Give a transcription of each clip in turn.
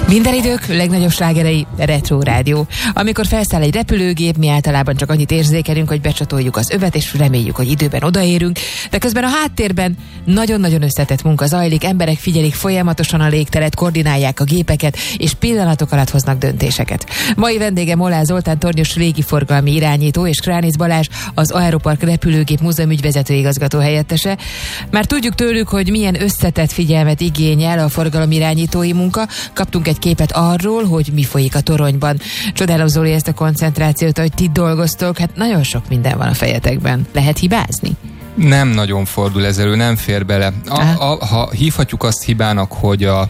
Minden idők legnagyobb slágerei, Retro Rádió. Amikor felszáll egy repülőgép, mi általában csak annyit érzékelünk, hogy becsatoljuk az övet, és reméljük, hogy időben odaérünk, de közben a háttérben nagyon-nagyon összetett munka zajlik, emberek figyelik folyamatosan a légteret, koordinálják a gépeket, és pillanatok alatt hoznak döntéseket. Mai vendégem Molnár Zoltán, tornyos légiforgalmi irányító, és Kránic Balázs, az Aeropark repülőgép múzeum ügyvezető igazgató helyettese. Már tudjuk tőlük, hogy milyen összetett figyelmet igényel a forgalomirányítói munka. Kaptunk egy képet arról, hogy mi folyik a toronyban. Csodálom, Zoli, ezt a koncentrációt, hogy ti dolgoztok, hát nagyon sok minden van a fejetekben. Lehet hibázni? Nem nagyon fordul ez elő, nem fér bele. Ha hívhatjuk azt hibának, hogy a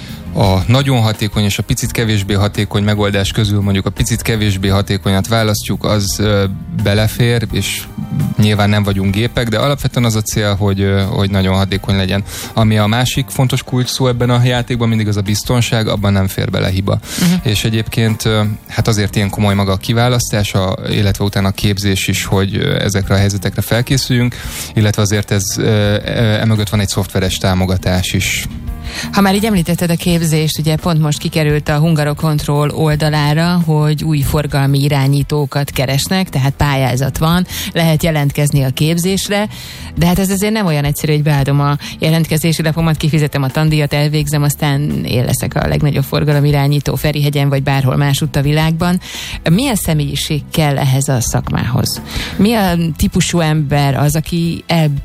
nagyon hatékony és a picit kevésbé hatékony megoldás közül mondjuk a picit kevésbé hatékonyat választjuk, az belefér, és nyilván nem vagyunk gépek, de alapvetően az a cél, hogy nagyon hatékony legyen. Ami a másik fontos kulcs szó ebben a játékban mindig az a biztonság, abban nem fér bele hiba. És egyébként hát azért ilyen komoly maga a kiválasztás, illetve utána a képzés is, hogy ezekre a helyzetekre felkészüljünk, illetve azért emögött van egy szoftveres támogatás is. Ha már így említetted a képzést, ugye pont most kikerült a Hungarocontrol oldalára, hogy új forgalmi irányítókat keresnek, tehát pályázat van, lehet jelentkezni a képzésre, de hát ez azért nem olyan egyszerű, hogy beadom a jelentkezési lapomat, kifizetem a tandíjat, elvégzem, aztán én leszek a legnagyobb forgalomirányító Ferihegyen, vagy bárhol másutt a világban. Milyen személyiség kell ehhez a szakmához? Milyen típusú ember az, aki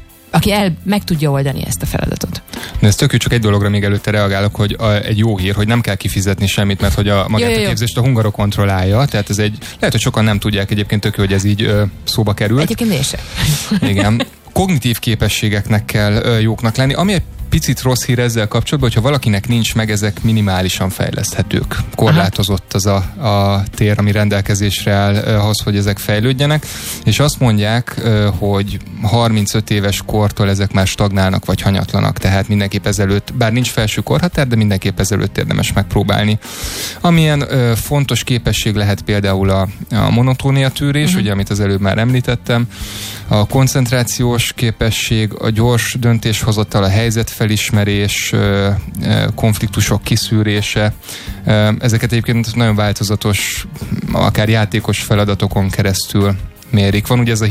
meg tudja oldani ezt a feladatot? De ez tök jó, csak egy dologra még előtte reagálok, hogy egy jó hír, hogy nem kell kifizetni semmit, mert hogy magát a képzést a Hungarocontrol kontrollálja, tehát ez lehet, hogy sokan nem tudják, egyébként tök jó, hogy ez így szóba került. Egyébként én sem. Igen. Kognitív képességeknek kell jóknak lenni, ami egy picit rossz hír ezzel kapcsolatban, hogyha valakinek nincs meg, ezek minimálisan fejleszthetők. Korlátozott az a tér, ami rendelkezésre áll ahhoz, hogy ezek fejlődjenek, és azt mondják, hogy 35 éves kortól ezek már stagnálnak vagy hanyatlanak, tehát mindenképp ezelőtt, bár nincs felső korhatár, de mindenképp ezelőtt érdemes megpróbálni. Amilyen fontos képesség lehet például a monotóniatűrés, ugye, amit az előbb már említettem, a koncentrációs képesség, a gyors döntéshozatal, a helyzetfelismerés, konfliktusok kiszűrése. Ezeket egyébként nagyon változatos, akár játékos feladatokon keresztül mérik. Van ugye ez a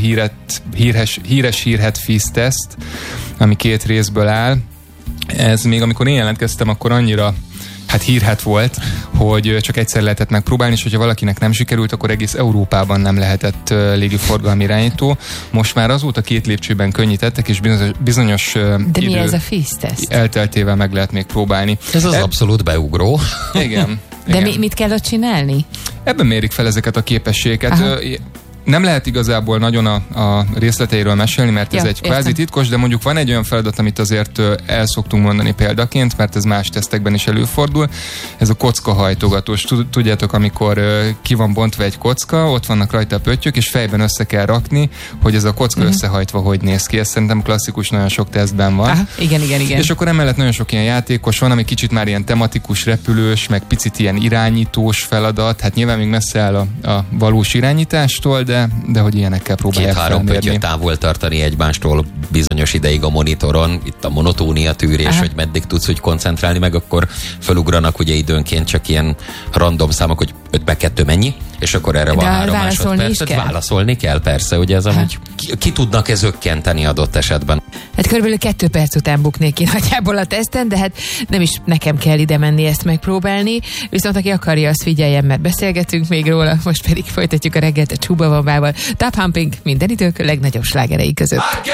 híres hírhet FIS teszt, ami 2 részből áll. Ez még amikor én jelentkeztem, akkor annyira hírhet volt, hogy csak egyszer lehetett megpróbálni, és hogyha valakinek nem sikerült, akkor egész Európában nem lehetett légiforgalmi irányító. Most már azóta 2 lépcsőben könnyítettek, és bizonyos de mi ez a FIS teszt? Elteltével meg lehet még próbálni. Ez az abszolút beugró. Igen. De mit kell ott csinálni? Ebben mérik fel ezeket a képességeket. Nem lehet igazából nagyon a részleteiről mesélni, mert ez egy kvázi titkos, de mondjuk van egy olyan feladat, amit azért el szoktunk mondani példaként, mert ez más tesztekben is előfordul. Ez a kockahajtogatós. Tudjátok, amikor ki van bontva egy kocka, ott vannak rajta a pöttyök, és fejben össze kell rakni, hogy ez a kocka összehajtva hogy néz ki. Ez szerintem klasszikus, nagyon sok tesztben van. Igen. És akkor emellett nagyon sok ilyen játékos van, ami kicsit már ilyen tematikus, repülős, meg picit ilyen irányítós feladat. Hát nyilván még messze áll a valós irányítástól, de hogy ilyenekkel próbálják felmérni. 2-3 pöttyöt távol tartani egymástól bizonyos ideig a monitoron, itt a monotónia tűrés, hogy meddig tudsz úgy koncentrálni, meg akkor felugranak ugye időnként csak ilyen random számok, hogy 5/2 mennyi, és akkor erre van 3 másodperc. Válaszolni kell, persze, ugye ez amúgy ki tudnak zökkenteni adott esetben. Hát körülbelül 2 perc után buknék ki nagyjából a teszten, de hát nem is nekem kell ide menni ezt megpróbálni, viszont aki akarja, azt figyeljen, mert beszélgetünk még róla, most pedig folytatjuk a reggelt a Csuba Bombával. Top Humping, minden idők legnagyobb slágerei között.